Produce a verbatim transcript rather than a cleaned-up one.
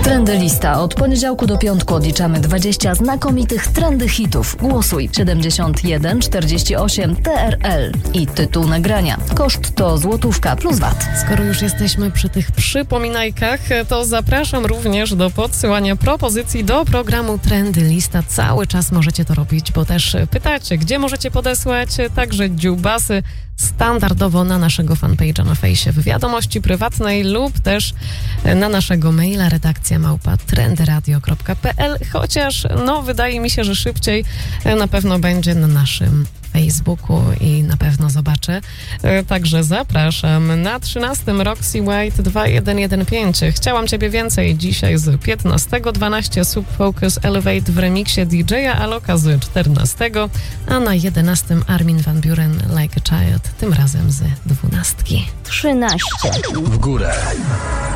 Trendy Lista. Od poniedziałku do piątku odliczamy dwadzieścia znakomitych trendy hitów. Głosuj siedemdziesiąt jeden czterdzieści osiem T R L i tytuł nagrania. Koszt to złotówka plus V A T. Skoro już jesteśmy przy tych przypominajkach, to zapraszam również do podsyłania propozycji do programu Trendy Lista. Cały czas możecie to robić, bo też pytacie, gdzie możecie podesłać także dziubasy standardowo na naszego fanpage'a na fejsie w wiadomości prywatnej lub też na naszego maila redakcja małpa trendyradio kropka p l, chociaż no wydaje mi się, że szybciej na pewno będzie na naszym Facebooku i na pewno zobaczę. Także zapraszam. Na trzynastym Roxy White dwa jeden jeden pięć. Chciałam Ciebie więcej. Dzisiaj z piętnastego dwanaście Subfocus Elevate w remiksie D J a Aloka z czternastego, a na jedenastym Armin van Buuren Like a Child, tym razem z dwunastki. trzynaście. W górę.